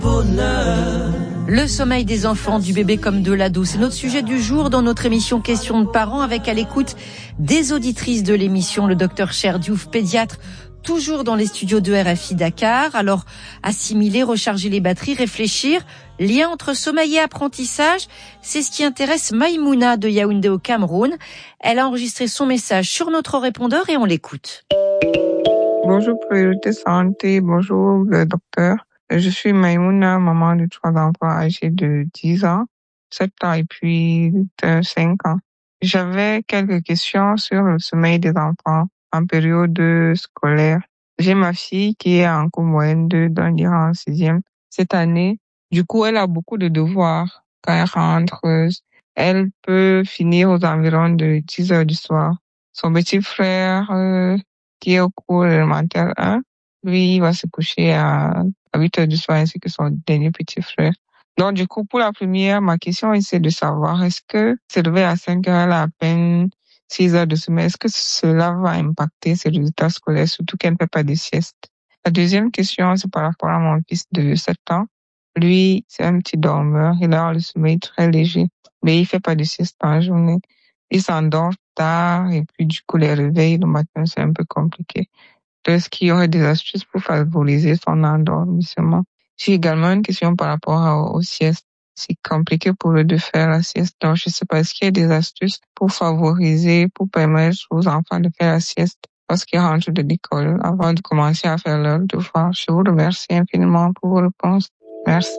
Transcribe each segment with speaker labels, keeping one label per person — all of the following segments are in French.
Speaker 1: Le sommeil des enfants, du bébé comme de l'ado, c'est notre sujet du jour dans notre émission Questions de parents, avec à l'écoute des auditrices de l'émission le docteur Cher Diouf, pédiatre, toujours dans les studios de RFI Dakar. Alors, assimiler, recharger les batteries, réfléchir, lien entre sommeil et apprentissage, c'est ce qui intéresse Maïmouna de Yaoundé au Cameroun. Elle a enregistré son message sur notre répondeur et on l'écoute.
Speaker 2: Bonjour Priorité Santé, bonjour le docteur. Je suis Maïmouna, maman de 3 enfants âgés de 10 ans, 7 ans et puis de 5 ans. J'avais quelques questions sur le sommeil des enfants en période scolaire. J'ai ma fille qui est en cours moyenne 2, donc ira en 6e cette année. Du coup, elle a beaucoup de devoirs. Quand elle rentre, elle peut finir aux environs de 10 heures du soir. Son petit frère, qui est au cours élémentaire 1, lui, il va se coucher à 8 heures du soir, ainsi que son dernier petit frère. Donc, du coup, pour la première, ma question, c'est de savoir, est-ce que se lever à 5 heures, elle a à peine 6 heures de sommeil, est-ce que cela va impacter ses résultats scolaires, surtout qu'elle ne fait pas de sieste? La deuxième question, c'est par rapport à mon fils de 7 ans. Lui, c'est un petit dormeur, il a le sommeil très léger, mais il fait pas de sieste en journée. Il s'endort tard et puis du coup, les réveils le matin, c'est un peu compliqué. Est-ce qu'il y aurait des astuces pour favoriser son endormissement? J'ai également une question par rapport aux siestes. C'est compliqué pour eux de faire la sieste. Donc, je sais pas, est-ce qu'il y a des astuces pour favoriser, pour permettre aux enfants de faire la sieste lorsqu'ils rentrent de l'école avant de commencer à faire leurs devoirs? Je vous remercie infiniment pour vos réponses. Merci.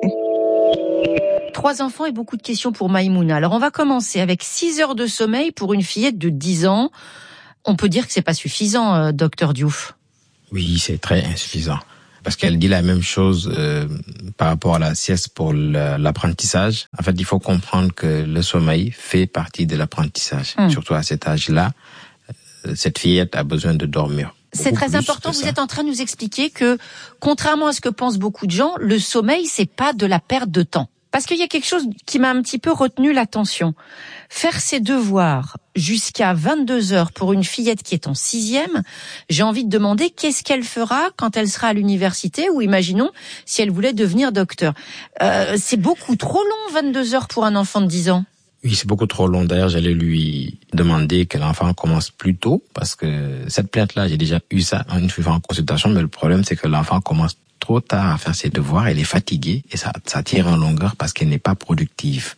Speaker 1: 3 enfants et beaucoup de questions pour Maïmouna. Alors, on va commencer avec 6 heures de sommeil pour une fillette de 10 ans. On peut dire que c'est pas suffisant, docteur Diouf.
Speaker 3: Oui, c'est très insuffisant. Parce qu'elle dit la même chose par rapport à la sieste pour l'apprentissage. En fait, il faut comprendre que le sommeil fait partie de l'apprentissage. Surtout à cet âge-là, cette fillette a besoin de dormir.
Speaker 1: C'est très important. Vous êtes en train de nous expliquer que, contrairement à ce que pensent beaucoup de gens, le sommeil, c'est pas de la perte de temps. Parce qu'il y a quelque chose qui m'a un petit peu retenu l'attention. Faire ses devoirs jusqu'à 22 heures pour une fillette qui est en 6e, j'ai envie de demander qu'est-ce qu'elle fera quand elle sera à l'université, ou imaginons si elle voulait devenir docteur. C'est beaucoup trop long, 22 heures pour un enfant de 10 ans.
Speaker 3: Oui, c'est beaucoup trop long. D'ailleurs, j'allais lui demander que l'enfant commence plus tôt, parce que cette plainte-là, j'ai déjà eu ça une fois en consultation, mais le problème, c'est que l'enfant commence trop tard à faire ses devoirs, elle est fatiguée et ça tire en longueur parce qu'elle n'est pas productive.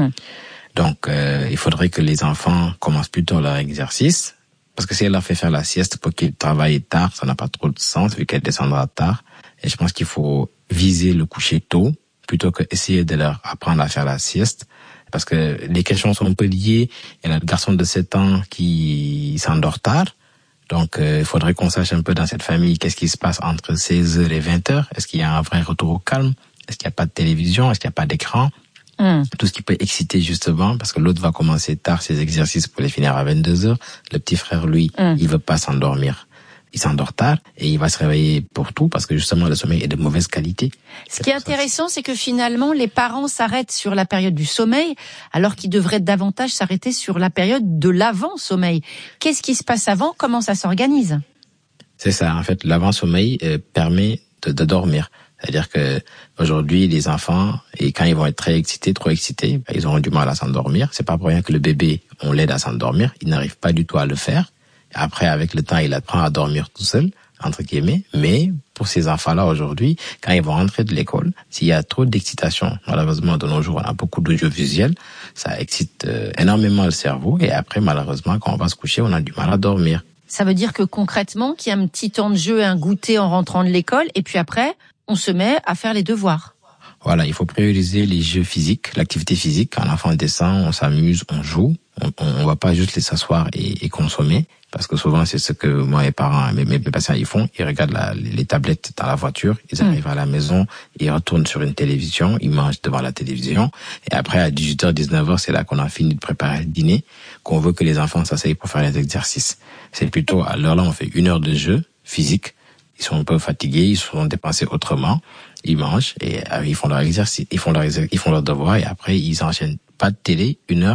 Speaker 3: Donc, il faudrait que les enfants commencent plutôt leur exercice, parce que si elle leur fait faire la sieste pour qu'ils travaillent tard, ça n'a pas trop de sens vu qu'elle descendra tard. Et je pense qu'il faut viser le coucher tôt plutôt que essayer de leur apprendre à faire la sieste, parce que les questions sont un peu liées. Il y a le garçon de 7 ans qui s'endort tard. Donc, il faudrait qu'on sache un peu dans cette famille qu'est-ce qui se passe entre 16h et 20h. Est-ce qu'il y a un vrai retour au calme? Est-ce qu'il n'y a pas de télévision? Est-ce qu'il n'y a pas d'écran? Tout ce qui peut exciter justement, parce que l'autre va commencer tard ses exercices pour les finir à 22h. Le petit frère, lui, il veut pas s'endormir. Il s'endort tard et il va se réveiller pour tout parce que justement le sommeil est de mauvaise qualité.
Speaker 1: Ce qui est intéressant, c'est que finalement les parents s'arrêtent sur la période du sommeil alors qu'ils devraient davantage s'arrêter sur la période de l'avant-sommeil. Qu'est-ce qui se passe avant? Comment ça s'organise?
Speaker 3: C'est ça, en fait, l'avant-sommeil permet de dormir. C'est-à-dire que aujourd'hui, les enfants, et quand ils vont être très excités, trop excités, ils auront du mal à s'endormir. C'est pas pour rien que le bébé, on l'aide à s'endormir. Il n'arrive pas du tout à le faire. Après, avec le temps, il apprend à dormir tout seul, entre guillemets. Mais pour ces enfants-là, aujourd'hui, quand ils vont rentrer de l'école, s'il y a trop d'excitation, malheureusement, de nos jours, on a beaucoup d'audiovisuels, ça excite énormément le cerveau. Et après, malheureusement, quand on va se coucher, on a du mal à dormir.
Speaker 1: Ça veut dire que concrètement, qu'il y a un petit temps de jeu, un goûter en rentrant de l'école, et puis après, on se met à faire les devoirs.
Speaker 3: Voilà, il faut prioriser les jeux physiques, l'activité physique. Quand l'enfant descend, on s'amuse, on joue. On va pas juste les s'asseoir et consommer, parce que souvent c'est ce que moi mes parents, mes patients ils font. Ils regardent les tablettes dans la voiture, ils arrivent à la maison, ils retournent sur une télévision, ils mangent devant la télévision, et après à 18h, 19h, c'est là qu'on a fini de préparer le dîner, qu'on veut que les enfants s'asseyent pour faire les exercices. C'est plutôt à l'heure là, on fait 1 heure de jeu physique. Ils sont un peu fatigués, ils sont dépensés autrement, ils mangent et ils font leur exercice, ils font leur devoir et après ils enchaînent. Pas de télé, 1 heure,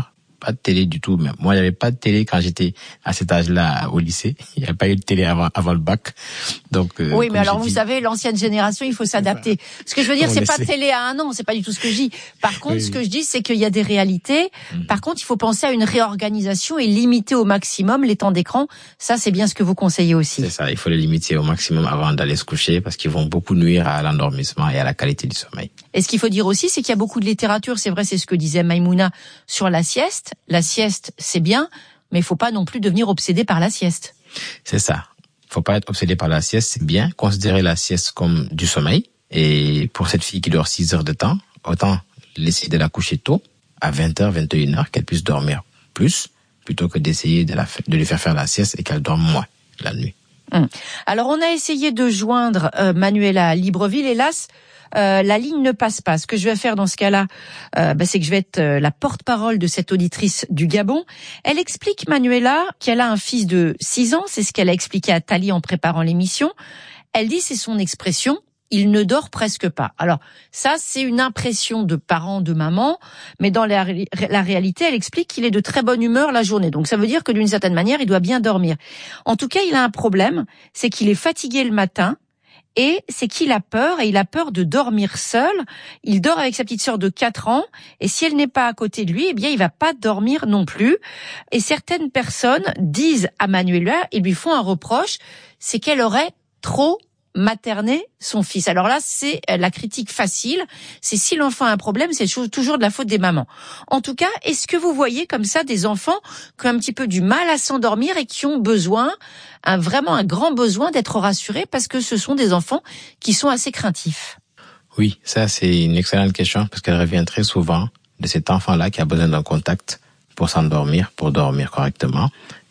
Speaker 3: Pas de télé du tout, même. Moi, il n'y avait pas de télé quand j'étais à cet âge-là au lycée. Il n'y avait pas eu de télé avant le bac. Donc,
Speaker 1: oui, mais alors vous savez, l'ancienne génération, il faut s'adapter. Ce que je veux dire, c'est pas de télé à 1 an, c'est pas du tout ce que je dis. Par contre, ce que je dis, c'est qu'il y a des réalités. Par contre, il faut penser à une réorganisation et limiter au maximum les temps d'écran. Ça, c'est bien ce que vous conseillez aussi.
Speaker 3: C'est ça, il faut les limiter au maximum avant d'aller se coucher parce qu'ils vont beaucoup nuire à l'endormissement et à la qualité du sommeil.
Speaker 1: Et ce qu'il faut dire aussi, c'est qu'il y a beaucoup de littérature, c'est vrai, c'est ce que disait Maïmouna sur la sieste. La sieste, c'est bien, mais il faut pas non plus devenir obsédé par la sieste.
Speaker 3: C'est ça. Faut pas être obsédé par la sieste, c'est bien. Considérer la sieste comme du sommeil. Et pour cette fille qui dort 6 heures de temps, autant laisser de la coucher tôt, à 20h, 21h, qu'elle puisse dormir plus, plutôt que d'essayer de lui faire la sieste et qu'elle dorme moins la nuit.
Speaker 1: Alors, on a essayé de joindre Manuela à Libreville. Hélas, la ligne ne passe pas. Ce que je vais faire dans ce cas-là, c'est que je vais être la porte-parole de cette auditrice du Gabon. Elle explique, Manuela, qu'elle a un fils de 6 ans. C'est ce qu'elle a expliqué à Thalie en préparant l'émission. Elle dit, c'est son expression, il ne dort presque pas. Alors, ça, c'est une impression de parents, de maman, mais dans la réalité, elle explique qu'il est de très bonne humeur la journée. Donc, ça veut dire que d'une certaine manière, il doit bien dormir. En tout cas, il a un problème, c'est qu'il est fatigué le matin, et c'est qu'il a peur, et il a peur de dormir seul. Il dort avec sa petite sœur de 4 ans, et si elle n'est pas à côté de lui, eh bien, il va pas dormir non plus. Et certaines personnes disent à Manuela, ils lui font un reproche, c'est qu'elle aurait trop materner son fils. Alors là, c'est la critique facile. C'est si l'enfant a un problème, c'est toujours de la faute des mamans. En tout cas, est-ce que vous voyez comme ça des enfants qui ont un petit peu du mal à s'endormir et qui ont besoin, vraiment un grand besoin d'être rassurés parce que ce sont des enfants qui sont assez craintifs?
Speaker 3: Oui, ça c'est une excellente question parce qu'elle revient très souvent de cet enfant-là qui a besoin d'un contact pour s'endormir, pour dormir correctement.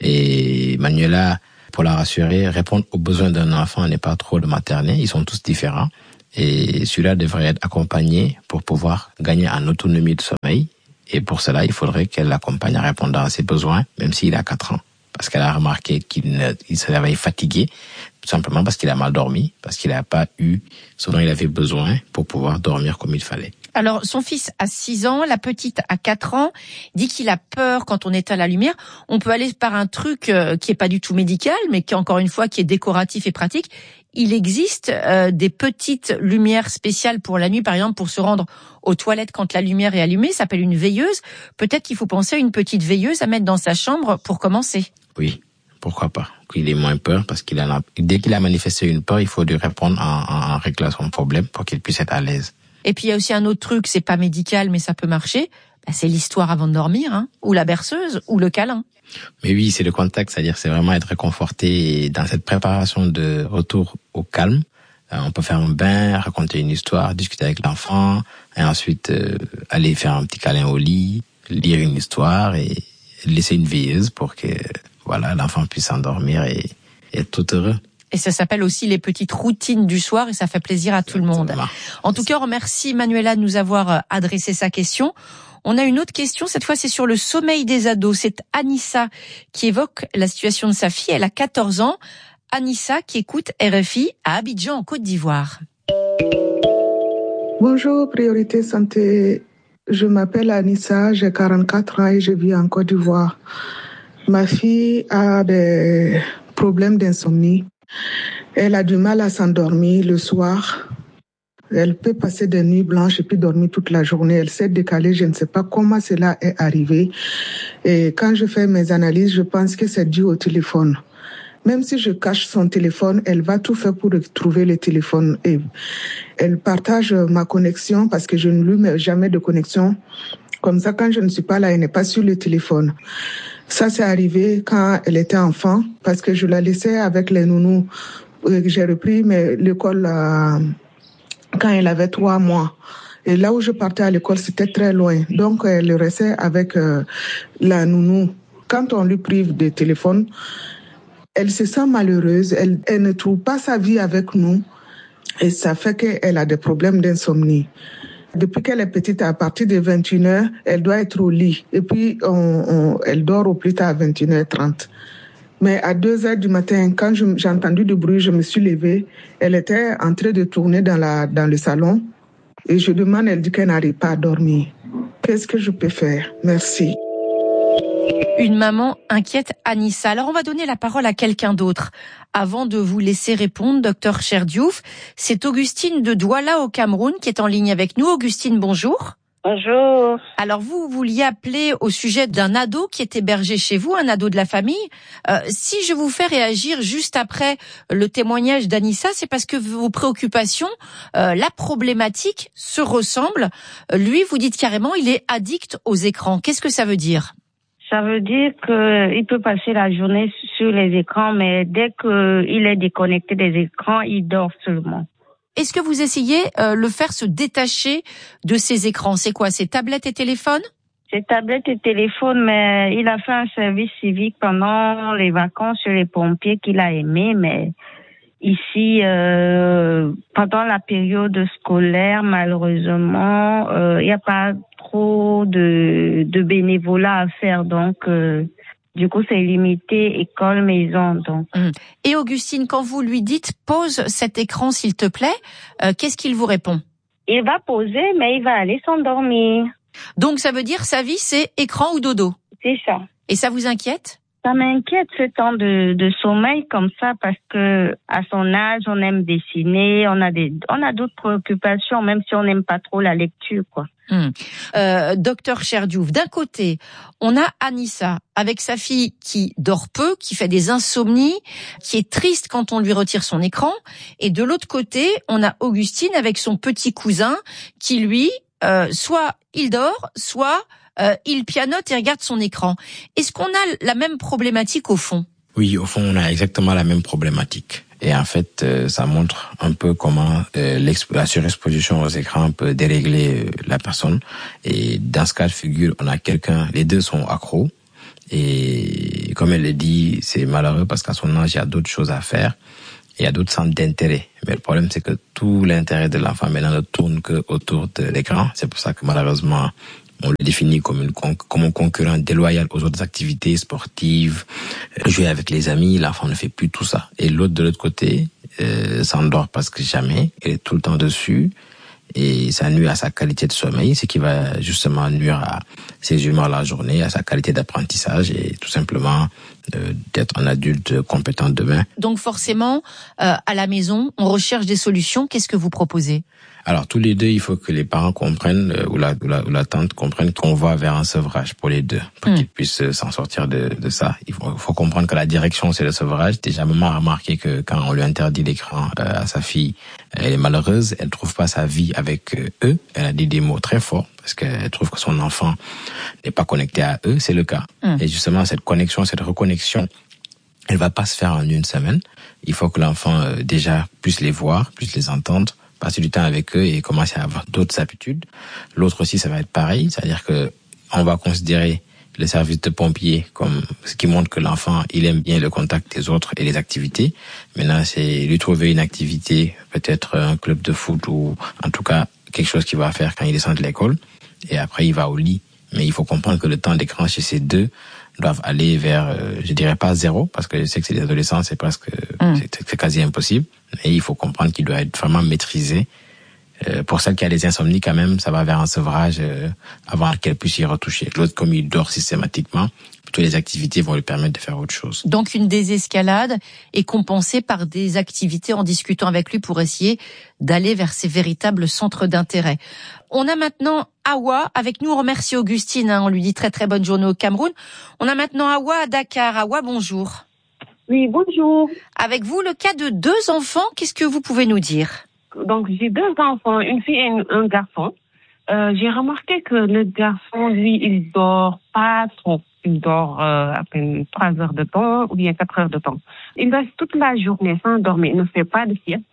Speaker 3: Et Manuela, pour la rassurer, répondre aux besoins d'un enfant n'est pas trop le materner, ils sont tous différents. Et celui-là devrait être accompagné pour pouvoir gagner en autonomie de sommeil. Et pour cela, il faudrait qu'elle l'accompagne en répondant à ses besoins, même s'il a 4 ans. Parce qu'elle a remarqué qu'il se réveille fatigué, tout simplement parce qu'il a mal dormi, parce qu'il n'a pas eu ce dont il avait besoin pour pouvoir dormir comme il fallait.
Speaker 1: Alors, son fils a 6 ans, la petite a 4 ans, dit qu'il a peur quand on éteint la lumière. On peut aller par un truc qui est pas du tout médical, mais qui, encore une fois, qui est décoratif et pratique. Il existe des petites lumières spéciales pour la nuit, par exemple, pour se rendre aux toilettes quand la lumière est allumée. Ça s'appelle une veilleuse. Peut-être qu'il faut penser à une petite veilleuse à mettre dans sa chambre pour commencer.
Speaker 3: Oui, pourquoi pas. Qu'il ait moins peur, parce dès qu'il a manifesté une peur, il faut lui répondre en réglant son problème pour qu'il puisse être à l'aise.
Speaker 1: Et puis il y a aussi un autre truc, c'est pas médical, mais ça peut marcher. C'est l'histoire avant de dormir, ou la berceuse, ou le câlin.
Speaker 3: Mais oui, c'est le contact, c'est-à-dire c'est vraiment être réconforté. Et dans cette préparation de retour au calme, on peut faire un bain, raconter une histoire, discuter avec l'enfant, et ensuite aller faire un petit câlin au lit, lire une histoire et laisser une veilleuse pour que l'enfant puisse s'endormir et être tout heureux.
Speaker 1: Et ça s'appelle aussi les petites routines du soir et ça fait plaisir à tout le monde. En tout cas, on remercie Manuela de nous avoir adressé sa question. On a une autre question, cette fois c'est sur le sommeil des ados. C'est Anissa qui évoque la situation de sa fille, elle a 14 ans. Anissa qui écoute RFI à Abidjan en Côte d'Ivoire.
Speaker 4: Bonjour, Priorité Santé. Je m'appelle Anissa, j'ai 44 ans et je vis en Côte d'Ivoire. Ma fille a des problèmes d'insomnie. Elle a du mal à s'endormir le soir. Elle peut passer des nuits blanches et puis dormir toute la journée. Elle s'est décalée, je ne sais pas comment cela est arrivé. Et quand je fais mes analyses, je pense que c'est dû au téléphone. Même si je cache son téléphone, elle va tout faire pour retrouver le téléphone. Et elle partage ma connexion parce que je ne lui mets jamais de connexion. Comme ça, quand je ne suis pas là, elle n'est pas sur le téléphone. Ça, c'est arrivé quand elle était enfant parce que je la laissais avec les nounous. J'ai repris l'école quand elle avait 3 mois. Et là où je partais à l'école, c'était très loin. Donc, elle restait avec la nounou. Quand on lui prive de téléphone, elle se sent malheureuse. Elle ne trouve pas sa vie avec nous. Et ça fait qu'elle a des problèmes d'insomnie. Depuis qu'elle est petite, à partir de 21h, elle doit être au lit. Et puis, elle dort au plus tard à 21h30. Mais à 2h du matin, quand j'ai entendu du bruit, je me suis levée. Elle était en train de tourner dans le salon. Et je demande, elle dit qu'elle n'arrive pas à dormir. Qu'est-ce que je peux faire? Merci.
Speaker 1: Une maman inquiète, Anissa. Alors on va donner la parole à quelqu'un d'autre. Avant de vous laisser répondre, docteur Cherdiouf, c'est Augustine de Douala au Cameroun qui est en ligne avec nous. Augustine, bonjour.
Speaker 5: Bonjour.
Speaker 1: Alors vous vouliez appeler au sujet d'un ado qui est hébergé chez vous, un ado de la famille. Si je vous fais réagir juste après le témoignage d'Anissa, c'est parce que vos préoccupations, la problématique se ressemble. Lui, vous dites carrément, il est addict aux écrans. Qu'est-ce que ça veut dire ?
Speaker 5: Ça veut dire qu'il peut passer la journée sur les écrans, mais dès qu'il est déconnecté des écrans, il dort seulement.
Speaker 1: Est-ce que vous essayez le faire se détacher de ses écrans ? C'est quoi, ses tablettes et téléphones ?
Speaker 5: C'est tablette et téléphone, mais il a fait un service civique pendant les vacances chez les pompiers qu'il a aimé, mais ici, pendant la période scolaire, malheureusement, il n'y a pas trop de bénévolat à faire, donc du coup, c'est limité école-maison. Donc.
Speaker 1: Et Augustine, quand vous lui dites « pose cet écran, s'il te plaît », qu'est-ce qu'il vous répond ?
Speaker 5: Il va poser, mais il va aller s'endormir.
Speaker 1: Donc, ça veut dire sa vie, c'est écran ou dodo ?
Speaker 5: C'est ça.
Speaker 1: Et ça vous inquiète ?
Speaker 5: Ça m'inquiète ce temps de sommeil comme ça parce que à son âge, on aime dessiner, on a d'autres préoccupations, même si on n'aime pas trop la lecture, quoi.
Speaker 1: Docteur Cherdiouf, d'un côté, on a Anissa avec sa fille qui dort peu, qui fait des insomnies, qui est triste quand on lui retire son écran, et de l'autre côté, on a Augustine avec son petit cousin qui lui, soit il dort, soit il pianote et regarde son écran. Est-ce qu'on a la même problématique au fond ?
Speaker 3: Oui, au fond, on a exactement la même problématique. Et en fait, ça montre un peu comment la surexposition aux écrans peut dérégler la personne. Et dans ce cas de figure, on a les deux sont accros. Et comme elle le dit, c'est malheureux parce qu'à son âge, il y a d'autres choses à faire. Il y a d'autres centres d'intérêt. Mais le problème, c'est que tout l'intérêt de l'enfant maintenant ne tourne que autour de l'écran. C'est pour ça que malheureusement, on le définit comme un concurrent déloyal aux autres activités sportives, jouer avec les amis. L'enfant ne fait plus tout ça. Et l'autre, de l'autre côté, s'endort parce que jamais. Il est tout le temps dessus. Et ça nuit à sa qualité de sommeil, ce qui va justement nuire à ses humeurs la journée, à sa qualité d'apprentissage et tout simplement d'être un adulte compétent demain.
Speaker 1: Donc forcément, à la maison, on recherche des solutions. Qu'est-ce que vous proposez ?
Speaker 3: Alors tous les deux, il faut que les parents comprennent ou la tante comprenne qu'on va vers un sevrage pour les deux, pour qu'ils puissent s'en sortir de ça. Il faut comprendre que la direction, c'est le sevrage. Déjà, maman a remarqué que quand on lui interdit l'écran à sa fille, elle est malheureuse, elle trouve pas sa vie avec eux. Elle a dit des mots très forts parce qu'elle trouve que son enfant n'est pas connecté à eux. C'est le cas. Et justement, cette connexion, cette reconnexion, elle va pas se faire en une semaine. Il faut que l'enfant déjà puisse les voir, puisse les entendre, passer du temps avec eux et commencer à avoir d'autres habitudes. L'autre aussi, ça va être pareil, c'est-à-dire que on va considérer le service de pompier comme ce qui montre que l'enfant, il aime bien le contact des autres et les activités. Maintenant, c'est lui trouver une activité, peut-être un club de foot ou en tout cas quelque chose qu'il va faire quand il descend de l'école. Et après, il va au lit. Mais il faut comprendre que le temps d'écran chez ces deux doivent aller vers, je dirais pas zéro, parce que je sais que c'est des adolescents, c'est presque, c'est quasi impossible. Mais il faut comprendre qu'il doit être vraiment maîtrisé. Pour celle qui a des insomnies, quand même, ça va vers un sevrage avant qu'elle puisse y retoucher. L'autre, comme il dort systématiquement, toutes les activités vont lui permettre de faire autre chose.
Speaker 1: Donc une désescalade est compensée par des activités en discutant avec lui pour essayer d'aller vers ses véritables centres d'intérêt. On a maintenant Awa avec nous. On remercie Augustine, on lui dit très très bonne journée au Cameroun. On a maintenant Awa à Dakar. Awa, bonjour.
Speaker 6: Oui, bonjour.
Speaker 1: Avec vous, le cas de 2 enfants, qu'est-ce que vous pouvez nous dire ?
Speaker 6: Donc, j'ai 2 enfants, une fille et un garçon. J'ai remarqué que le garçon, lui, il dort pas trop. Il dort à peine 3 heures de temps ou bien 4 heures de temps. Il reste toute la journée sans dormir. Il ne fait pas de sieste.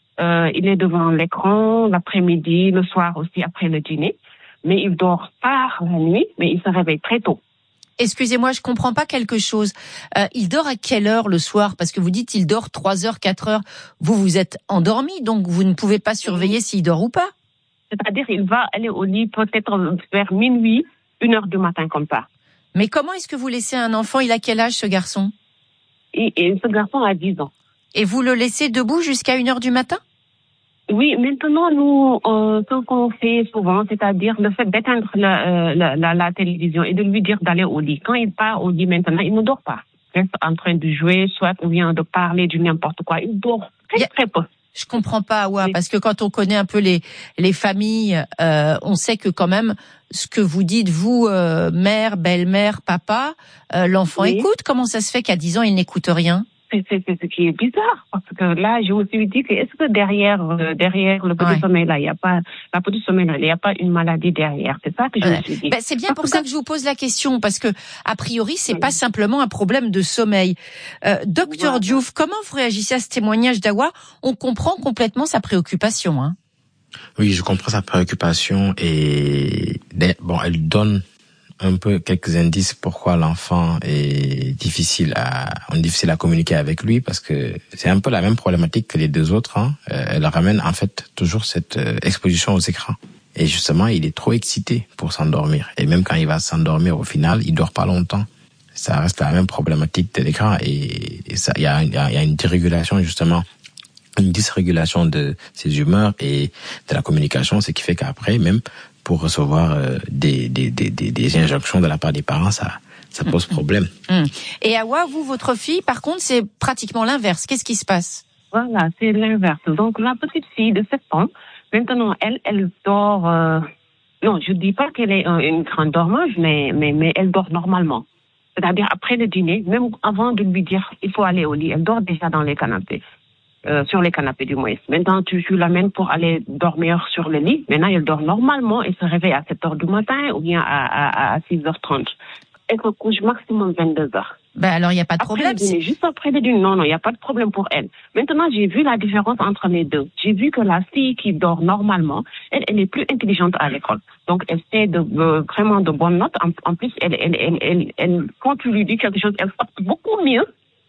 Speaker 6: Il est devant l'écran l'après-midi, le soir aussi après le dîner. Mais il dort tard la nuit, mais il se réveille très tôt.
Speaker 1: Excusez-moi, je comprends pas quelque chose. Il dort à quelle heure le soir ? Parce que vous dites il dort 3 heures, 4 heures. Vous êtes endormi, donc vous ne pouvez pas surveiller s'il dort ou pas.
Speaker 6: C'est-à-dire il va aller au lit peut-être vers minuit, 1 heure du matin comme ça.
Speaker 1: Mais comment est-ce que vous laissez un enfant ? Il a quel âge ce garçon ?
Speaker 6: Et ce garçon a 10 ans.
Speaker 1: Et vous le laissez debout jusqu'à 1 heure du matin ?
Speaker 6: Oui, maintenant, nous, ce qu'on fait souvent, c'est-à-dire le fait d'éteindre la télévision et de lui dire d'aller au lit. Quand il part au lit maintenant, il ne dort pas. Il reste en train de jouer, soit ou bien de parler du n'importe quoi. Il dort très peu.
Speaker 1: Je comprends pas, Awa, parce que quand on connaît un peu les familles, on sait que quand même, ce que vous dites, vous, mère, belle-mère, papa, l'enfant écoute. Comment ça se fait qu'à 10 ans, il n'écoute rien?
Speaker 6: C'est ce qui est bizarre, parce que là, je me suis dit que est-ce que derrière le petit sommeil là, il y a pas une maladie derrière. C'est ça que je me suis dit.
Speaker 1: C'est bien pour ça que je vous pose la question, parce que a priori, c'est pas simplement un problème de sommeil. Docteur Diouf, comment vous réagissez à ce témoignage d'Awa? On comprend complètement sa préoccupation, hein.
Speaker 3: Oui, je comprends sa préoccupation et elle donne un peu quelques indices pourquoi l'enfant est difficile à communiquer avec lui, parce que c'est un peu la même problématique que les deux autres, hein. Elle ramène en fait toujours cette exposition aux écrans. Et justement, il est trop excité pour s'endormir. Et même quand il va s'endormir, au final, il dort pas longtemps. Ça reste la même problématique de l'écran et ça, il y a une dérégulation justement, une dysrégulation de ses humeurs et de la communication, ce qui fait qu'après, même pour recevoir des injonctions de la part des parents, ça pose problème.
Speaker 1: Et Awa, vous, votre fille, par contre, c'est pratiquement l'inverse. Qu'est-ce qui se passe?
Speaker 6: Voilà, c'est l'inverse. Donc, la petite fille de 7 ans, maintenant, elle dort... non, je dis pas qu'elle est une grande dormeuse, mais elle dort normalement. C'est-à-dire, après le dîner, même avant de lui dire il faut aller au lit, elle dort déjà dans les canapés. Sur les canapés du moins. Maintenant, tu l'amènes pour aller dormir sur le lit. Maintenant, elle dort normalement et se réveille à 7h du matin ou bien à 6h30. Elle se couche maximum 22h.
Speaker 1: Alors, il n'y a pas de problème.
Speaker 6: Juste après le dîner, non, il n'y a pas de problème pour elle. Maintenant, j'ai vu la différence entre les deux. J'ai vu que la fille qui dort normalement, elle est plus intelligente à l'école. Donc, elle fait vraiment de bonnes notes. En plus, elle, quand tu lui dis quelque chose, elle fait beaucoup mieux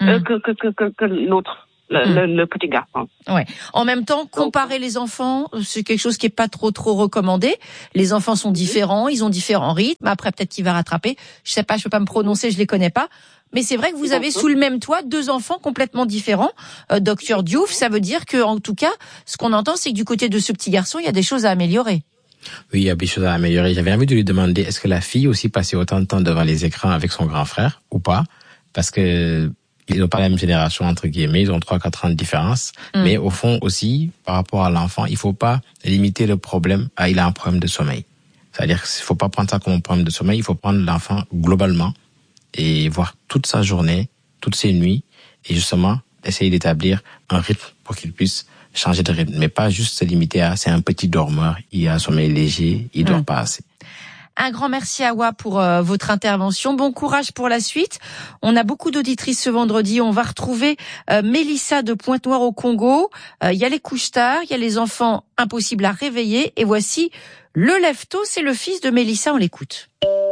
Speaker 6: que l'autre. Le petit garçon.
Speaker 1: Ouais. En même temps, comparer les enfants, c'est quelque chose qui est pas trop recommandé. Les enfants sont différents, ils ont différents rythmes. Après, peut-être qu'il va rattraper. Je sais pas, je peux pas me prononcer, je les connais pas. Mais c'est vrai que vous avez sous le même toit 2 enfants complètement différents. Docteur Diouf, ça veut dire que, en tout cas, ce qu'on entend, c'est que du côté de ce petit garçon, il y a des choses à améliorer.
Speaker 3: Oui, il y a des choses à améliorer. J'avais envie de lui demander, est-ce que la fille aussi passait autant de temps devant les écrans avec son grand frère ou pas? Parce que ils n'ont pas la même génération, entre guillemets, ils ont 3-4 ans de différence. Mais au fond aussi, par rapport à l'enfant, il faut pas limiter le problème à il a un problème de sommeil. C'est-à-dire qu'il faut pas prendre ça comme un problème de sommeil, il faut prendre l'enfant globalement et voir toute sa journée, toutes ses nuits, et justement essayer d'établir un rythme pour qu'il puisse changer de rythme. Mais pas juste se limiter à c'est un petit dormeur, il a un sommeil léger, il dort pas assez.
Speaker 1: Un grand merci Awa pour votre intervention. Bon courage pour la suite. On a beaucoup d'auditrices ce vendredi. On va retrouver Mélissa de Pointe-Noire au Congo. Il y a les couches tard, il y a les enfants impossibles à réveiller. Et voici le lève-tôt, c'est le fils de Mélissa. On l'écoute.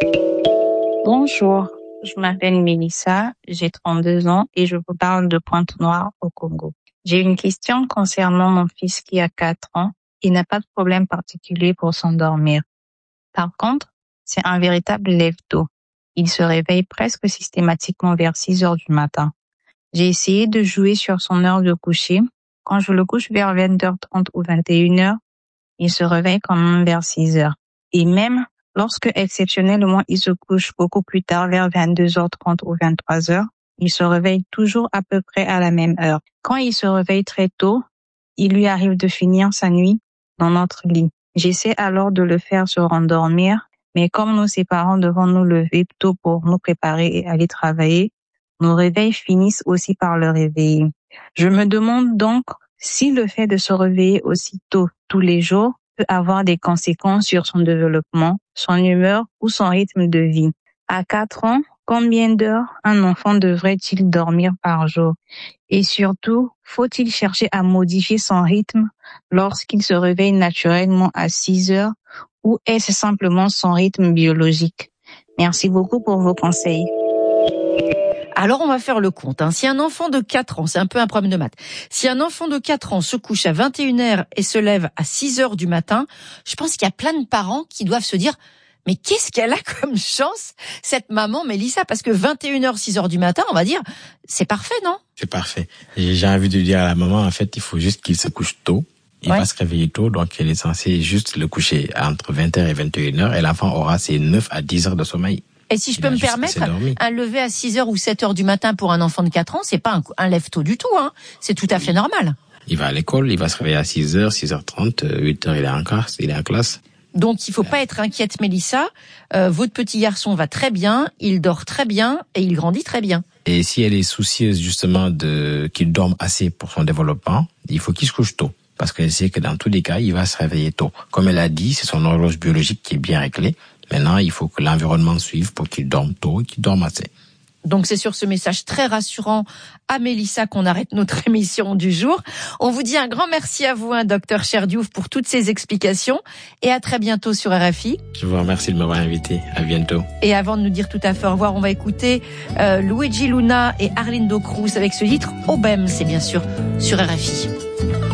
Speaker 7: Bonjour, je m'appelle Mélissa, j'ai 32 ans et je vous parle de Pointe-Noire au Congo. J'ai une question concernant mon fils qui a 4 ans. Il n'a pas de problème particulier pour s'endormir. Par contre, c'est un véritable lève-tôt. Il se réveille presque systématiquement vers 6h du matin. J'ai essayé de jouer sur son heure de coucher. Quand je le couche vers 20h30 ou 21h, il se réveille quand même vers 6h. Et même lorsque, exceptionnellement, il se couche beaucoup plus tard, vers 22h30 ou 23h, il se réveille toujours à peu près à la même heure. Quand il se réveille très tôt, il lui arrive de finir sa nuit dans notre lit. J'essaie alors de le faire se rendormir, mais comme nos parents devons nous lever tôt pour nous préparer et aller travailler, nos réveils finissent aussi par le réveiller. Je me demande donc si le fait de se réveiller aussi tôt tous les jours peut avoir des conséquences sur son développement, son humeur ou son rythme de vie. À 4 ans, combien d'heures un enfant devrait-il dormir par jour? Et surtout, faut-il chercher à modifier son rythme lorsqu'il se réveille naturellement à 6 heures ou est-ce simplement son rythme biologique? Merci beaucoup pour vos conseils.
Speaker 1: Alors, on va faire le compte. Si un enfant de 4 ans, c'est un peu un problème de maths, si un enfant de 4 ans se couche à 21h et se lève à 6h du matin, je pense qu'il y a plein de parents qui doivent se dire « Mais qu'est-ce qu'elle a comme chance, cette maman Mélissa ?» Parce que 21h, 6h du matin, on va dire, c'est parfait, non?
Speaker 3: C'est parfait. Et j'ai envie de dire à la maman, en fait, il faut juste qu'il se couche tôt Il va se réveiller tôt, donc il est censé juste le coucher entre 20h et 21h et l'enfant aura ses 9 à 10 heures de sommeil.
Speaker 1: Et si je peux me permettre, un lever à 6h ou 7h du matin pour un enfant de 4 ans, c'est pas un lève-tôt du tout, hein. C'est tout à fait normal.
Speaker 3: Il va à l'école, il va se réveiller à 6h, 6h30, 8h il est en classe.
Speaker 1: Donc il faut pas être inquiète, Mélissa. Votre petit garçon va très bien, il dort très bien et il grandit très bien.
Speaker 3: Et si elle est soucieuse justement qu'il dorme assez pour son développement, il faut qu'il se couche tôt. Parce qu'elle sait que dans tous les cas, il va se réveiller tôt. Comme elle a dit, c'est son horloge biologique qui est bien réglée. Maintenant, il faut que l'environnement suive pour qu'il dorme tôt et qu'il dorme assez.
Speaker 1: Donc c'est sur ce message très rassurant à Mélissa qu'on arrête notre émission du jour. On vous dit un grand merci à vous, Dr Cherdiouf, pour toutes ces explications et à très bientôt sur RFI.
Speaker 3: Je vous remercie de m'avoir invité. À bientôt.
Speaker 1: Et avant de nous dire tout à fait au revoir, on va écouter Luigi Luna et Arlindo Cruz avec ce titre Obem, c'est bien sûr sur RFI.